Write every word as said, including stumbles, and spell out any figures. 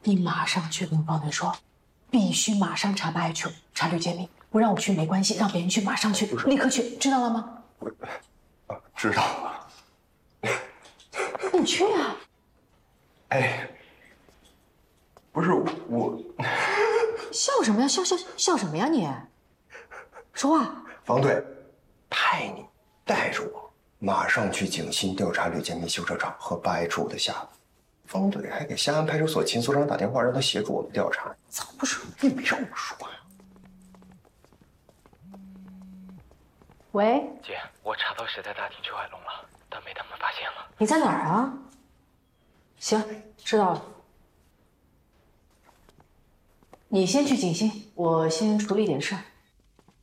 你马上去跟方队说，必须马上查八 H 查吕建明，不让我去没关系，让别人去，马上去，立刻去，知道了吗？ 我，啊，知道了。 你去啊！ 哎，不是我， 笑什么呀？笑笑笑什么呀你？说话。 方队，派你带着我，马上去景新调查吕建明修车厂和八 H 五的下落。方队还给夏安派出所秦所长打电话，让他协助我们调查。 早不说， 你没让我说呀。 喂， 姐，我查到谁在大厅邱海龙了，但被他们发现了。 你在哪儿啊？行，知道了。你先去景新，我先处理点事儿。